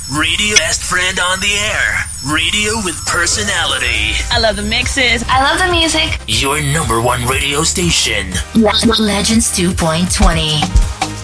Radio best friend on the air. Radio with personality. I love the mixes. I love the music. Your number one radio station. Legends 2.20.